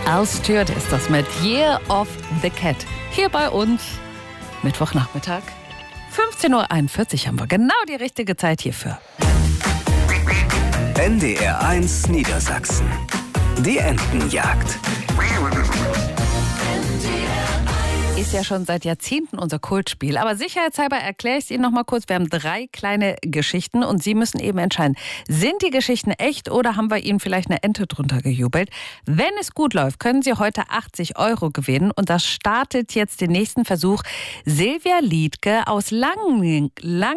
Al Stewart ist das mit Year of the Cat. Hier bei uns, Mittwochnachmittag, 15.41 Uhr haben wir genau die richtige Zeit hierfür. NDR 1 Niedersachsen. Die Entenjagd. Ist ja schon seit Jahrzehnten unser Kultspiel. Aber sicherheitshalber erkläre ich es Ihnen noch mal kurz. Wir haben 3 kleine Geschichten und Sie müssen eben entscheiden, sind die Geschichten echt oder haben wir Ihnen vielleicht eine Ente drunter gejubelt? Wenn es gut läuft, können Sie heute 80 € gewinnen. Und das startet jetzt den nächsten Versuch. Silvia Liedke aus Langlingen.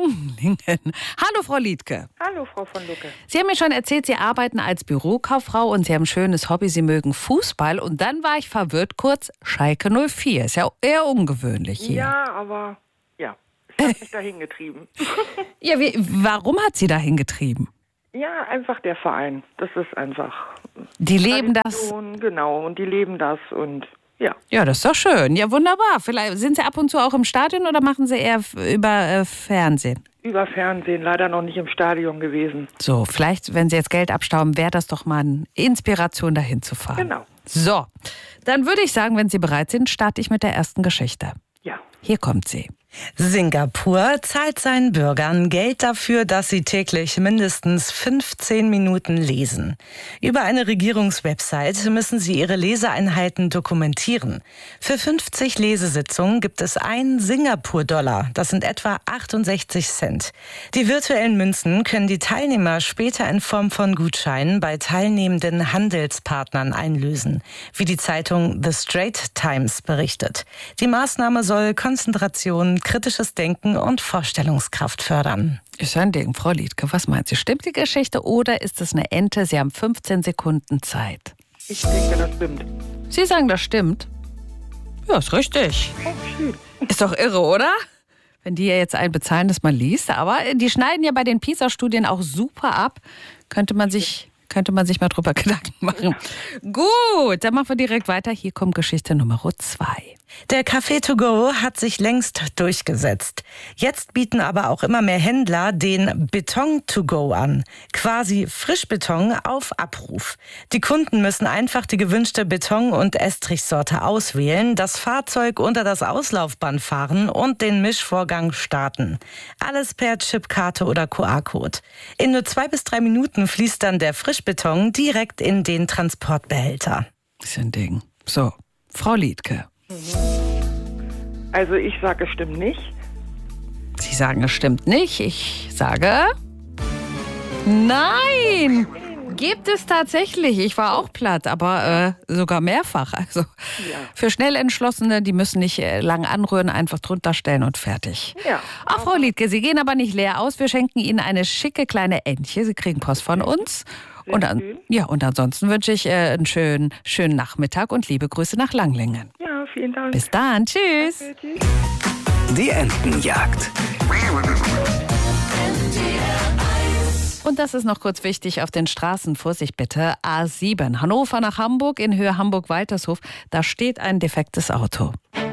Hallo, Frau Liedke. Hallo, Frau von Lucke. Sie haben mir schon erzählt, Sie arbeiten als Bürokauffrau und Sie haben ein schönes Hobby. Sie mögen Fußball. Und dann war ich verwirrt kurz, Schalke 04. Ist ja eher ungewöhnlich hier. Ja, aber ja, es hat mich dahin getrieben. Ja, warum hat Sie dahin getrieben? Ja, einfach der Verein. Das ist einfach. Die leben das. Tradition, genau, und die leben das und ja. Ja, das ist doch schön. Ja, wunderbar. Vielleicht sind Sie ab und zu auch im Stadion oder machen Sie eher über Fernsehen? Über Fernsehen, leider noch nicht im Stadion gewesen. So, vielleicht, wenn Sie jetzt Geld abstauben, wäre das doch mal eine Inspiration, dahin zu fahren. Genau. So, dann würde ich sagen, wenn Sie bereit sind, starte ich mit der ersten Geschichte. Ja. Hier kommt sie. Singapur zahlt seinen Bürgern Geld dafür, dass sie täglich mindestens 15 Minuten lesen. Über eine Regierungswebsite müssen sie ihre Leseeinheiten dokumentieren. Für 50 Lesesitzungen gibt es 1 Singapur-Dollar. Das sind etwa 68 Cent. Die virtuellen Münzen können die Teilnehmer später in Form von Gutscheinen bei teilnehmenden Handelspartnern einlösen, wie die Zeitung The Straits Times berichtet. Die Maßnahme soll Konzentration, kritisches Denken und Vorstellungskraft fördern. Ist ein Ding, Frau Liedke. Was meint Sie? Stimmt die Geschichte oder ist es eine Ente? Sie haben 15 Sekunden Zeit. Ich denke, das stimmt. Sie sagen, das stimmt? Ja, ist richtig. Oh, schön. Ist doch irre, oder? Wenn die ja jetzt einen bezahlen, dass man liest. Aber die schneiden ja bei den PISA-Studien auch super ab. Könnte man sich mal drüber Gedanken machen. Gut, dann machen wir direkt weiter. Hier kommt Geschichte Nummer 2. Der Café to go hat sich längst durchgesetzt. Jetzt bieten aber auch immer mehr Händler den Beton to go an. Quasi Frischbeton auf Abruf. Die Kunden müssen einfach die gewünschte Beton- und Estrichsorte auswählen, das Fahrzeug unter das Auslaufband fahren und den Mischvorgang starten. Alles per Chipkarte oder QR-Code. In nur 2 bis 3 Minuten fließt dann der Frischbeton direkt in den Transportbehälter. Ist ein Ding. So, Frau Liedke. Also ich sage, es stimmt nicht. Sie sagen, es stimmt nicht. Ich sage, nein, gibt es tatsächlich. Ich war auch platt, aber sogar mehrfach. Also für Schnellentschlossene, die müssen nicht lang anrühren, einfach drunter stellen und fertig. Ja. Ach, Frau Liedke, Sie gehen aber nicht leer aus. Wir schenken Ihnen eine schicke kleine Entche. Sie kriegen Post von uns. Und ansonsten wünsche ich einen schönen Nachmittag und liebe Grüße nach Langlingen. Ja, vielen Dank. Bis dann, tschüss. Danke, tschüss. Die Entenjagd. Und das ist noch kurz wichtig, auf den Straßen, Vorsicht bitte, A7, Hannover nach Hamburg in Höhe Hamburg-Waltershof, da steht ein defektes Auto.